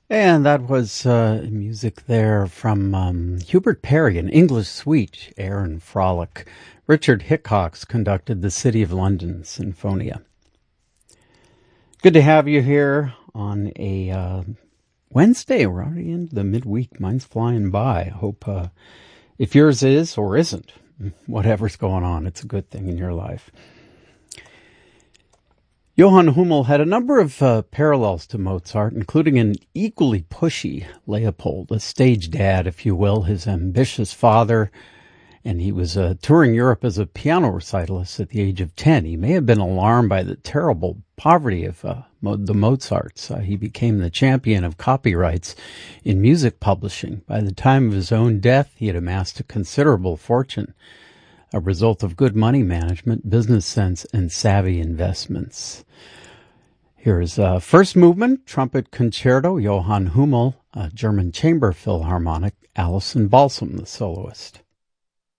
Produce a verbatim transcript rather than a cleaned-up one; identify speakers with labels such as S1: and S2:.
S1: And that was uh, music there from um, Hubert Perry, an English suite, Air and Frolic. Richard Hickox conducted the City of London Sinfonia. Good to have you here on a uh, Wednesday. We're already into the midweek. Mine's flying by. I hope uh, if yours is or isn't, whatever's going on, it's a good thing in your life. Johann Hummel had a number of uh, parallels to Mozart, including an equally pushy Leopold, a stage dad, if you will, his ambitious father, and he was uh, touring Europe as a piano recitalist at the age of ten. He may have been alarmed by the terrible poverty of uh, Mo- the Mozarts. Uh, he became the champion of copyrights in music publishing. By the time of his own death, he had amassed a considerable fortune, a result of good money management, business sense, and savvy investments. Here's uh, first movement, trumpet concerto, Johann Hummel, uh, German chamber philharmonic, Alison Balsam, the soloist.